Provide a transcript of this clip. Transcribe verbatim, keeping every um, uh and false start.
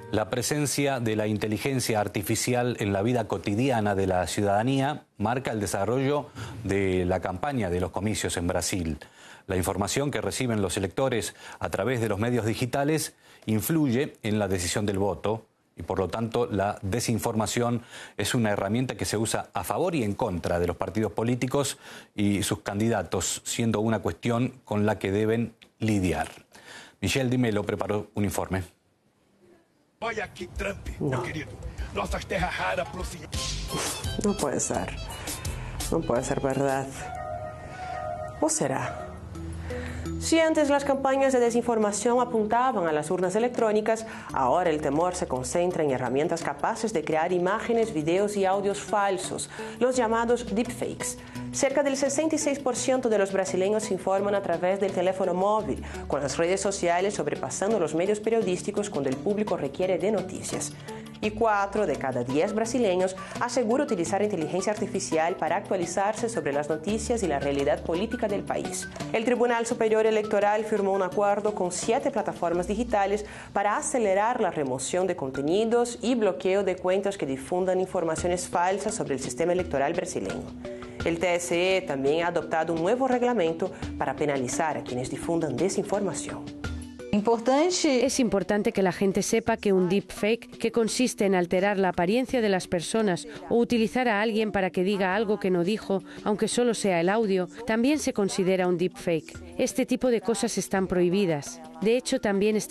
La presencia de la inteligencia artificial en la vida cotidiana de la ciudadanía marca el desarrollo de la campaña de los comicios en Brasil. La información que reciben los electores a través de los medios digitales influye en la decisión del voto y, por lo tanto, la desinformación es una herramienta que se usa a favor y en contra de los partidos políticos y sus candidatos, siendo una cuestión con la que deben lidiar. Michelle Di Mello preparó un informe. Olha aqui, Trump, no. Meu querido. Nossas terras raras pro senhor. No puede ser. No puede ser verdad. ¿O será? Si antes las campañas de desinformación apuntaban a las urnas electrónicas, ahora el temor se concentra en herramientas capaces de crear imágenes, videos y audios falsos, los llamados deepfakes. Cerca del sesenta y seis por ciento de los brasileños se informan a través del teléfono móvil, con las redes sociales sobrepasando los medios periodísticos cuando el público requiere de noticias. Y cuatro de cada diez brasileños asegura utilizar inteligencia artificial para actualizarse sobre las noticias y la realidad política del país. El Tribunal Superior Electoral firmó un acuerdo con siete plataformas digitales para acelerar la remoción de contenidos y bloqueo de cuentas que difundan informaciones falsas sobre el sistema electoral brasileño. El T S E también ha adoptado un nuevo reglamento para penalizar a quienes difundan desinformación. Importante. Es importante que la gente sepa que un deepfake, que consiste en alterar la apariencia de las personas o utilizar a alguien para que diga algo que no dijo, aunque solo sea el audio, también se considera un deepfake. Este tipo de cosas están prohibidas. De hecho, también está